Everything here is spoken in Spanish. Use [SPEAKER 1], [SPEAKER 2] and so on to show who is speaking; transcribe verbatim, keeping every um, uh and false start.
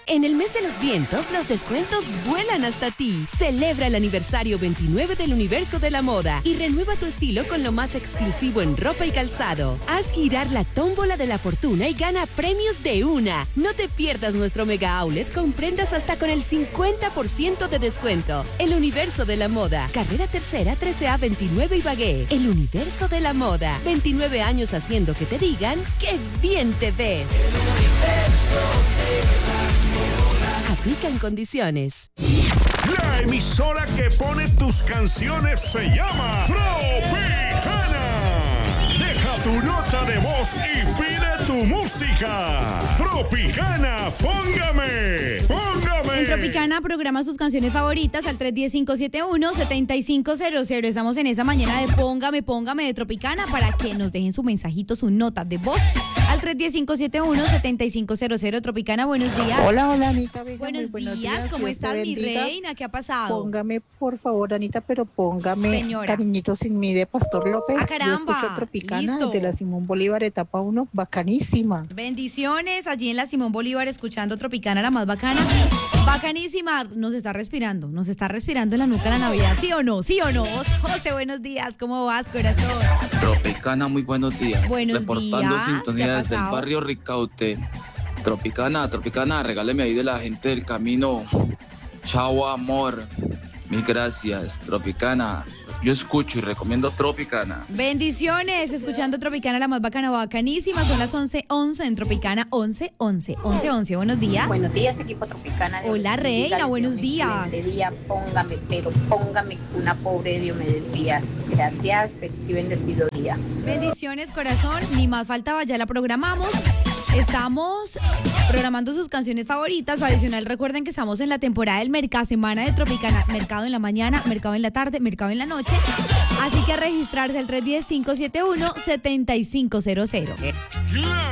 [SPEAKER 1] En el mes de los vientos, los descuentos vuelan hasta ti. Celebra el aniversario veintinueve del Universo de la Moda y renueva tu estilo con lo más exclusivo en ropa y calzado. Haz girar la tómbola de la fortuna y gana premios de una. No te pierdas nuestro mega outlet con prendas hasta con el cincuenta por ciento de descuento. El Universo de la Moda. Carrera Tercera, trece A veintinueve Ibagué. El Universo de la Moda. veintinueve años haciendo que te digan ¡qué bien te ves! El Universo de la Moda. Aplican condiciones.
[SPEAKER 2] La emisora que pone tus canciones se llama Tropicana. Deja tu nota de voz y pide tu música. Tropicana, póngame, póngame.
[SPEAKER 3] En Tropicana programa sus canciones favoritas al tres uno cero, cinco siete uno, siete cinco cero cero. Estamos en esa mañana de Póngame, Póngame de Tropicana para que nos dejen su mensajito, su nota de voz al tres uno cero, cinco siete uno, siete cinco cero cero. Tropicana, buenos días.
[SPEAKER 4] Hola, hola, Anita. Venga,
[SPEAKER 3] buenos,
[SPEAKER 4] buenos
[SPEAKER 3] días,
[SPEAKER 4] días,
[SPEAKER 3] ¿cómo
[SPEAKER 4] Dios
[SPEAKER 3] estás, mi reina? ¿Qué ha pasado?
[SPEAKER 4] Póngame, por favor, Anita, pero póngame
[SPEAKER 3] Señora.
[SPEAKER 4] Cariñito sin mí de Pastor López.
[SPEAKER 3] Ah, caramba.
[SPEAKER 4] Yo escucho Tropicana
[SPEAKER 3] Listo.
[SPEAKER 4] de la Simón Bolívar, etapa uno, bacanísima.
[SPEAKER 3] Bendiciones allí en la Simón Bolívar escuchando Tropicana, la más bacana. Bacanísima, nos está respirando, nos está respirando en la nuca la Navidad, ¿sí o no? ¿Sí o no? José, buenos días, ¿cómo vas, corazón?
[SPEAKER 5] Tropicana, muy buenos días.
[SPEAKER 3] Buenos
[SPEAKER 5] Reportando
[SPEAKER 3] días, ¿qué ha
[SPEAKER 5] sintonía desde el
[SPEAKER 3] pasado?
[SPEAKER 5] barrio Ricaute. Tropicana, Tropicana, regáleme ahí de la gente del camino. Chao, amor. Mil gracias, Tropicana. Yo escucho y recomiendo Tropicana.
[SPEAKER 3] Bendiciones, escuchando Tropicana, la más bacana, bacanísima. Son las once once en Tropicana, once once, once once. Buenos días.
[SPEAKER 6] Buenos días, equipo Tropicana. Dios
[SPEAKER 3] Hola,
[SPEAKER 6] les bendiga,
[SPEAKER 3] reina,
[SPEAKER 6] les
[SPEAKER 3] buenos
[SPEAKER 6] deseo un
[SPEAKER 3] días.
[SPEAKER 6] excelente día, póngame, pero póngame una pobre Diomedes Díaz. Gracias, feliz y bendecido día.
[SPEAKER 3] Bendiciones, corazón. Ni más faltaba, ya la programamos. Estamos programando sus canciones favoritas. Adicional, recuerden que estamos en la temporada del Mercado Semana de Tropicana. Mercado en la mañana, mercado en la tarde, mercado en la noche. Así que a registrarse al tres uno cero, cinco siete uno, siete cinco cero cero.